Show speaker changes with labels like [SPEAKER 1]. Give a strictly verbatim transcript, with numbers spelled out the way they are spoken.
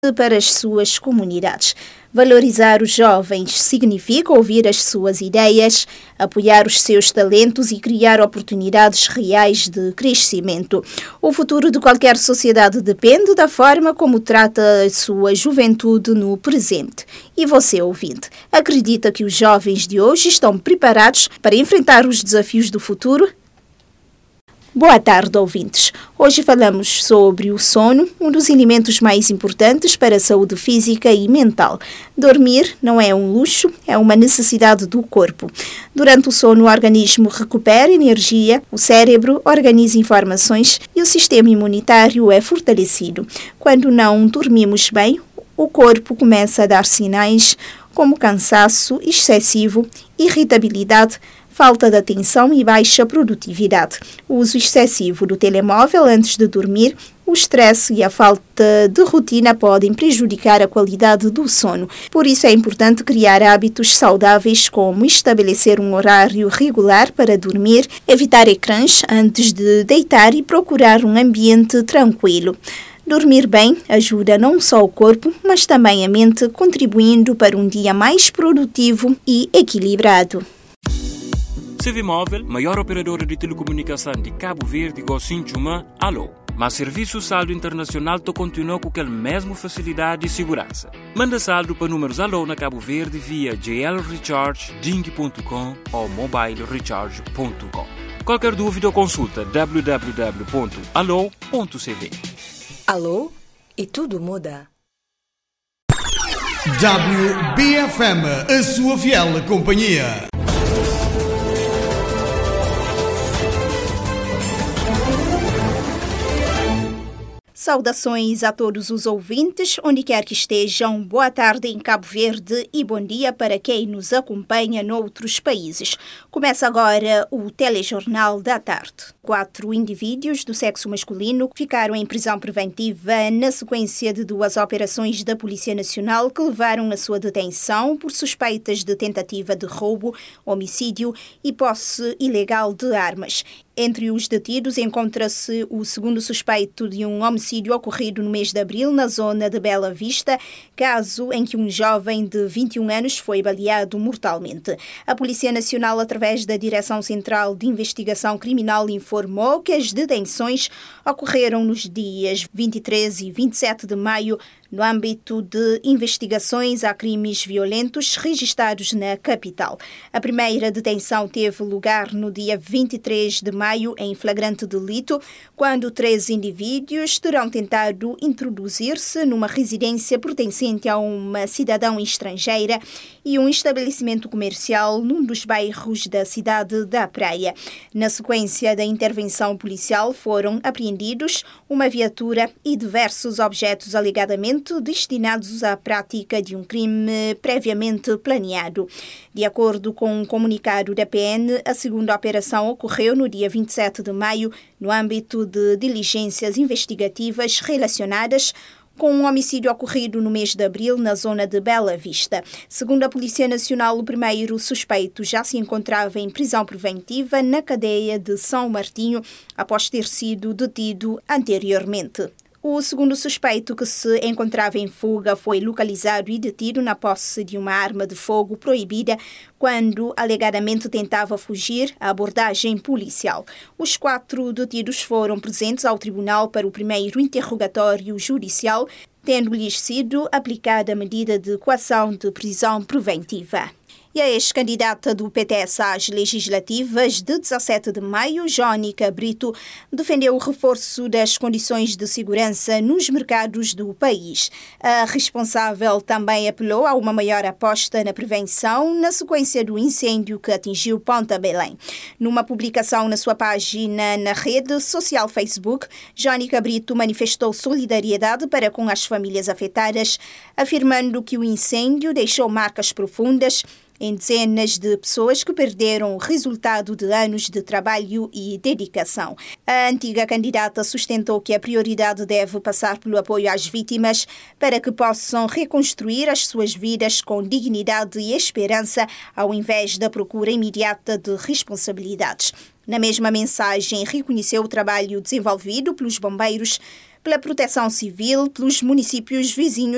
[SPEAKER 1] para as suas comunidades. Valorizar os jovens significa ouvir as suas ideias, apoiar os seus talentos e criar oportunidades reais de crescimento. O futuro de qualquer sociedade depende da forma como trata a sua juventude no presente. E você, ouvinte, acredita que os jovens de hoje estão preparados para enfrentar os desafios do futuro? Boa tarde, ouvintes. Hoje falamos sobre o sono, um dos elementos mais importantes para a saúde física e mental. Dormir não é um luxo, é uma necessidade do corpo. Durante o sono, o organismo recupera energia, o cérebro organiza informações e o sistema imunitário é fortalecido. Quando não dormimos bem, o corpo começa a dar sinais como cansaço excessivo, irritabilidade, falta de atenção e baixa produtividade. O uso excessivo do telemóvel antes de dormir, o estresse e a falta de rotina podem prejudicar a qualidade do sono. Por isso é importante criar hábitos saudáveis, como estabelecer um horário regular para dormir, evitar ecrãs antes de deitar e procurar um ambiente tranquilo. Dormir bem ajuda não só o corpo, mas também a mente, contribuindo para um dia mais produtivo e equilibrado.
[SPEAKER 2] Civimóvel, maior operadora de telecomunicação de Cabo Verde, Gocinchuma, alô. Mas Serviço Saldo Internacional to continua com aquela mesma facilidade e segurança. Manda saldo para números alô na Cabo Verde via j l recharge ding ponto com ou mobile recharge ponto com. Qualquer dúvida ou consulta w w w ponto alô ponto c v.
[SPEAKER 3] Alô? E tudo muda.
[SPEAKER 4] W B F M, a sua fiel companhia.
[SPEAKER 1] Saudações a todos os ouvintes, onde quer que estejam. Boa tarde em Cabo Verde e bom dia para quem nos acompanha noutros países. Começa agora o Telejornal da Tarde. Quatro indivíduos do sexo masculino ficaram em prisão preventiva na sequência de duas operações da Polícia Nacional que levaram à sua detenção por suspeitas de tentativa de roubo, homicídio e posse ilegal de armas. Entre os detidos encontra-se o segundo suspeito de um homicídio ocorrido no mês de abril na zona de Bela Vista, caso em que um jovem de vinte e um anos foi baleado mortalmente. A Polícia Nacional, através da Direção Central de Investigação Criminal, informou que as detenções ocorreram nos dias vinte e três e vinte e sete de maio, no âmbito de investigações a crimes violentos registrados na capital. A primeira detenção teve lugar no dia vinte e três de maio, em flagrante delito, quando três indivíduos terão tentado introduzir-se numa residência pertencente a uma cidadã estrangeira e um estabelecimento comercial num dos bairros da cidade da Praia. Na sequência da intervenção policial, foram apreendidos uma viatura e diversos objetos alegadamente destinados à prática de um crime previamente planeado. De acordo com um comunicado da P N, a segunda operação ocorreu no dia vinte e sete de maio, no âmbito de diligências investigativas relacionadas com um homicídio ocorrido no mês de abril na zona de Bela Vista. Segundo a Polícia Nacional, o primeiro suspeito já se encontrava em prisão preventiva na cadeia de São Martinho após ter sido detido anteriormente. O segundo suspeito, que se encontrava em fuga, foi localizado e detido na posse de uma arma de fogo proibida quando alegadamente tentava fugir à abordagem policial. Os quatro detidos foram presentes ao tribunal para o primeiro interrogatório judicial, tendo-lhes sido aplicada a medida de coação de prisão preventiva. E a ex-candidata do P T S às legislativas de dezassete de maio, Jónica Brito, defendeu o reforço das condições de segurança nos mercados do país. A responsável também apelou a uma maior aposta na prevenção na sequência do incêndio que atingiu Ponta Belém. Numa publicação na sua página na rede social Facebook, Jónica Brito manifestou solidariedade para com as famílias afetadas, afirmando que o incêndio deixou marcas profundas em dezenas de pessoas que perderam o resultado de anos de trabalho e dedicação. A antiga candidata sustentou que a prioridade deve passar pelo apoio às vítimas para que possam reconstruir as suas vidas com dignidade e esperança, ao invés da procura imediata de responsabilidades. Na mesma mensagem, reconheceu o trabalho desenvolvido pelos bombeiros, pela Proteção Civil, pelos municípios vizinhos